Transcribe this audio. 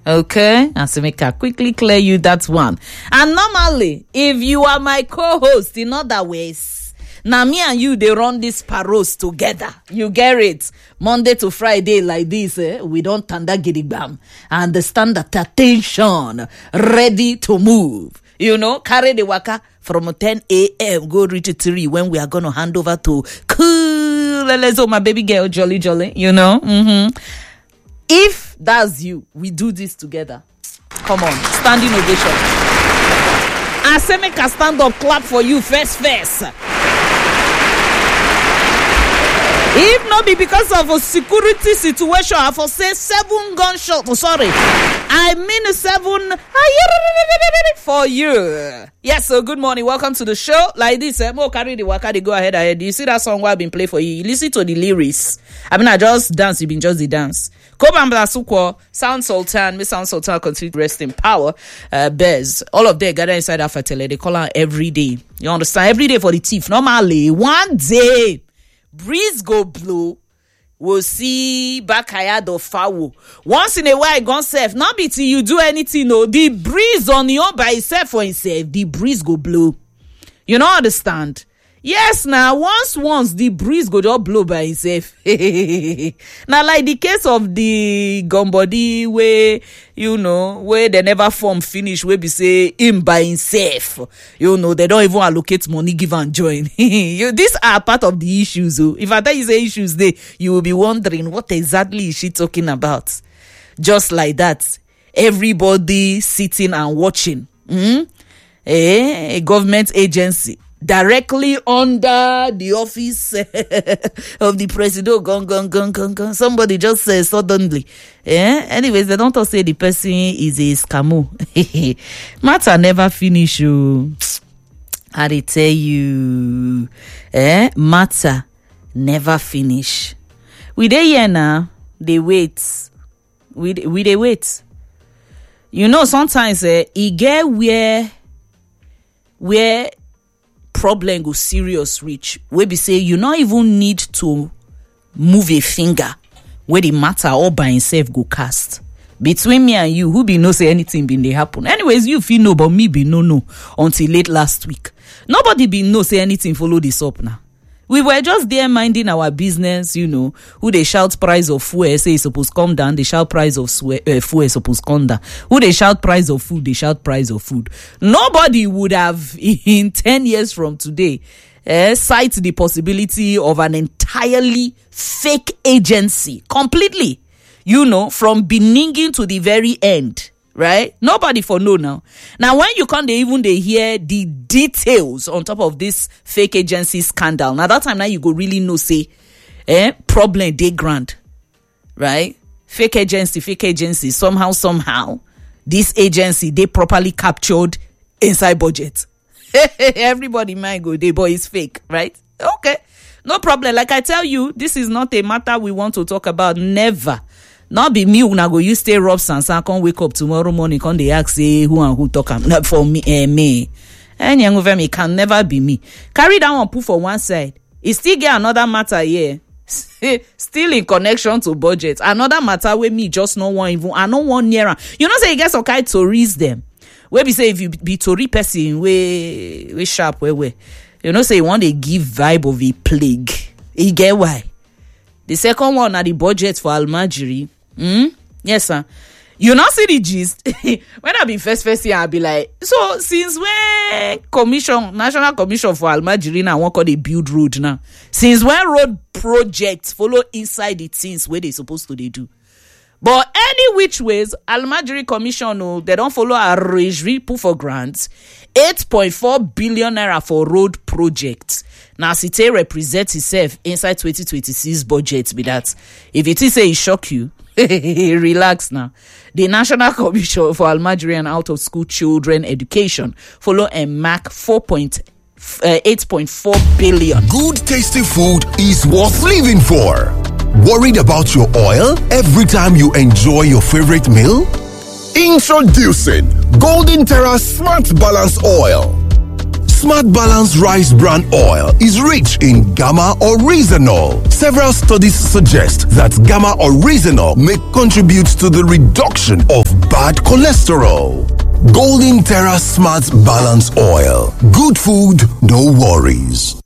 Okay, and so make I quickly clear you that one. And normally, if you are my co-host, in other ways, now me and you, they run this paros together. You get it? Monday to Friday like this, we don't tanda gidigam. Understand that attention, ready to move. You know, carry the waka from 10 a.m. go reach 3 when we are going to hand over to cool, my baby girl, Jolly, you know. If that's you, we do this together. Come on, standing ovation. I say make a stand up clap for you first. If not be because of a security situation, I for say 7 gunshots. I mean 7 for you. Yes, so good morning. Welcome to the show. Like this, more carry the waka, they go ahead. You see that song where I've been playing for you? You listen to the lyrics. I mean, I just dance. You been just the dance. Koban Blasukwo, Sound Sultan, Miss Sound Sultan, continue to rest in power. Bez, all of them gather inside Afatele. They call her every day. You understand? Every day for the thief. Normally, one day, breeze go blow. We'll see backyard of foul. Once in a while, gone safe. Not be till you do anything. No, the breeze on your by itself for itself. The breeze go blow. You don't understand? Yes, now once the breeze go just blow by itself. Now, like the case of the gumbody where, you know, where they never form finish, where we say him by himself. You know, they don't even allocate money, give and join. These are part of the issues. If I tell you say issues there, you will be wondering what exactly is she talking about. Just like that, everybody sitting and watching. A government agency directly under the office of the president. Gone. Somebody just says suddenly. Anyways, they don't say the person is a scammer. Matter never finish. I dey tell you. Matter never finish. We dey here now. They wait. We dey wait. You know, sometimes e get where problem go serious reach, where be say you not even need to move a finger where the matter all by himself go cast. Between me and you, who be no say anything been they happen. Anyways, you feel no, but me be no until late last week. Nobody be no say anything follow this up now. We were just there minding our business, you know, who they shout price of fuel, say it's supposed to come down, they shout price of fuel supposed to come down. Who they shout price of food, they shout price of food. Nobody would have, in 10 years from today, cite the possibility of an entirely fake agency, completely, you know, from beginning to the very end. Right? Nobody for no now. Now, when you can't they hear the details on top of this fake agency scandal. Now, that time now you go really know, say, problem they grand. Right? Fake agency. Somehow, this agency, they properly captured inside budget. Everybody might go, they boy is fake, right? Okay. No problem. Like I tell you, this is not a matter we want to talk about. Never. Not be me una go you stay rob sansan come wake up tomorrow morning come they ask say who and who talk am for me me me can never be me. Carry that one put for one side. It still get another matter here. Still in connection to budget. Another matter where me just no one even I no one near. You know say you get some kind to reason them. Where we say if you be Tory person we sharp where you know say you want to give vibe of a plague. You get why? The second one are the budget for Almajiri. Yes, sir. You not see the gist. When I be first year, I'll be like, so since when National Commission for Almajiri now won't call they build road now? Since when road projects follow inside the things where they supposed to they do? But any which ways, Almajiri Commission, they don't follow a regime put for grants. 8.4 billion naira for road projects. Now, Cite represents itself inside 2026 budget. Be that. If it is say it shock you, relax now. The National Commission for Almajiri and Out of School Children Education follow a mark 8.4 billion. Good tasty food is worth living for. Worried about your oil every time you enjoy your favorite meal? Introducing Golden Terra Smart Balance Oil. Smart Balance Rice Bran Oil is rich in gamma oryzanol. Several studies suggest that gamma oryzanol may contribute to the reduction of bad cholesterol. Golden Terra Smart Balance Oil. Good food, no worries.